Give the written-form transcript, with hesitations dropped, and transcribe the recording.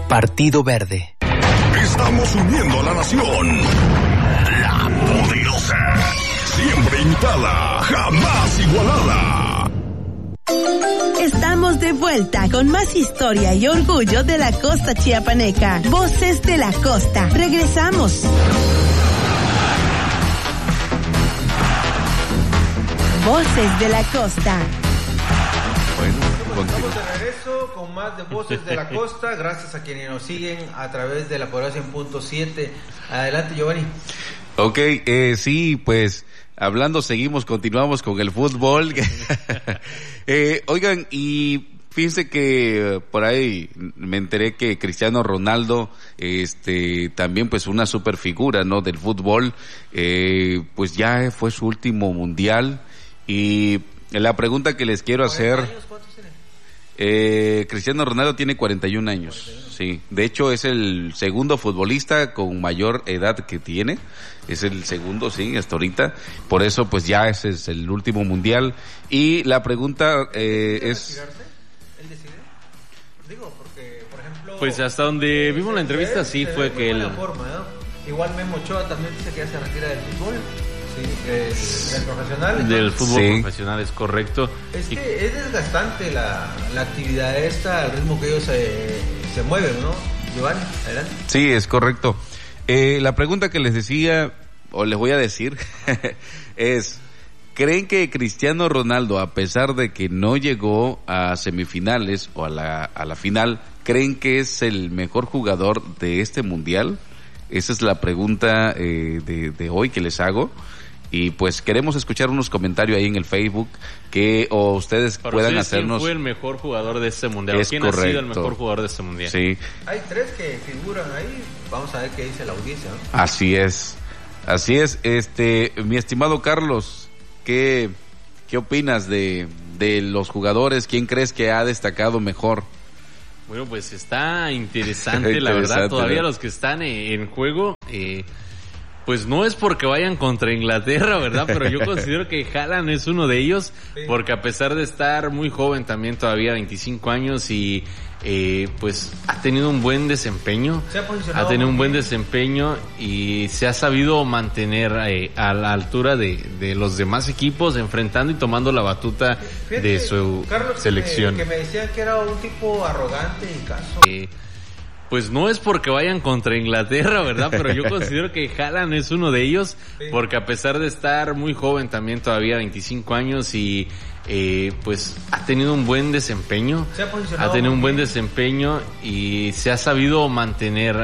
Partido Verde. Estamos uniendo a la nación. La Poderosa. Siempre imitada, jamás igualada. Estamos de vuelta con más historia y orgullo de la costa chiapaneca. Voces de la costa. Regresamos. Voces de la costa. Bueno, estamos de regreso con más de Voces de la Costa, gracias a quienes nos siguen a través de la Poderosa en punto 7. Adelante, Giovanni. Ok, sí, pues continuamos con el fútbol. Oigan, y fíjense que por ahí me enteré que Cristiano Ronaldo, también pues una super figura, ¿no?, del fútbol, pues ya fue su último mundial. Y la pregunta que les quiero hacer... ¿Cuántos tiene? Cristiano Ronaldo tiene 41 años, sí. De hecho, es el segundo futbolista con mayor edad que tiene. Es el segundo, sí, hasta ahorita. Por eso, pues ya ese es el último mundial. Y la pregunta es... ¿Él decide? Digo, porque, por ejemplo... Pues hasta donde vimos la entrevista, sí fue que él... Forma, ¿no? Igual Memo Ochoa también dice que ya se retira del fútbol. Sí, del profesional. Del fútbol sí. Profesional, es correcto. Es que es desgastante la actividad esta, el ritmo que ellos se mueven, ¿no? Giovanni, adelante. Sí, es correcto. La pregunta que les decía, o les voy a decir, es, ¿creen que Cristiano Ronaldo, a pesar de que no llegó a semifinales o a la final, creen que es el mejor jugador de este mundial? Esa es la pregunta de hoy que les hago. Y pues queremos escuchar unos comentarios ahí en el Facebook o ustedes puedan hacernos. ¿Quién fue el mejor jugador de este mundial? Es ¿Quién correcto. ha sido el mejor jugador de este mundial? Sí. Hay 3 que figuran ahí. Vamos a ver qué dice la audiencia, ¿no? Así es. Mi estimado Carlos, ¿qué opinas de los jugadores? ¿Quién crees que ha destacado mejor? Bueno, pues está interesante, la verdad. Todavía, ¿no?, los que están en juego, pues no es porque vayan contra Inglaterra, ¿verdad? Pero yo considero que Haaland es uno de ellos, porque a pesar de estar muy joven también, todavía 25 años, y pues ha tenido un buen desempeño. Ha tenido un buen desempeño y se ha sabido mantener a la altura de los demás equipos, enfrentando y tomando la batuta de su Carlos, selección. Que me decían que era un tipo arrogante y caso. Pues no es porque vayan contra Inglaterra, ¿verdad? Pero yo considero que Haaland es uno de ellos, porque a pesar de estar muy joven también, todavía 25 años, y pues ha tenido un buen desempeño. Ha tenido un buen desempeño y se ha sabido mantener